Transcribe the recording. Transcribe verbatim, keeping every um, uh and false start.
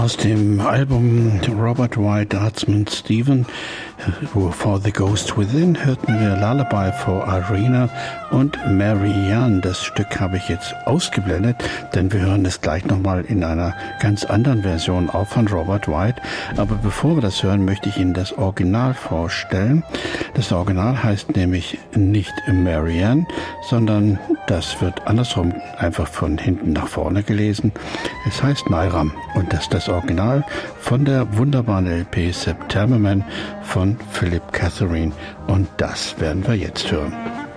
Aus dem Album Robert White Artsman Stephen For the Ghost Within hörten wir Lullaby for Irina und Marianne. Das Stück habe ich jetzt ausgeblendet, denn wir hören es gleich nochmal in einer ganz anderen Version, auch von Robert White. Aber bevor wir das hören, möchte ich Ihnen das Original vorstellen. Das Original heißt nämlich nicht Marianne, sondern das wird andersrum einfach von hinten nach vorne gelesen. Es heißt Nairam und das ist das Original von der wunderbaren L P September Man von Philip Catherine und das werden wir jetzt hören.